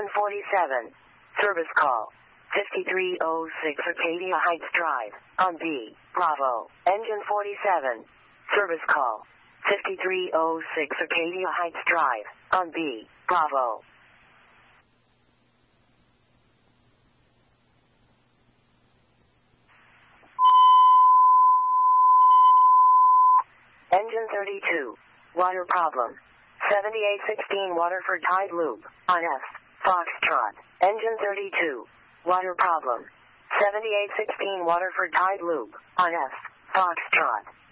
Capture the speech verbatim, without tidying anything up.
forty-seven. Service call. fifty-three oh six Arcadia Heights Drive, on B, Bravo. Engine forty-seven. Service call. fifty-three oh six Arcadia Heights Drive, on B, Bravo. Engine thirty-two. Water problem. seventy-eight sixteen Waterford Tide Loop, on F, Foxtrot. Engine thirty-two. Water problem. seventy-eight sixteen Waterford Tide Loop, on F, Foxtrot.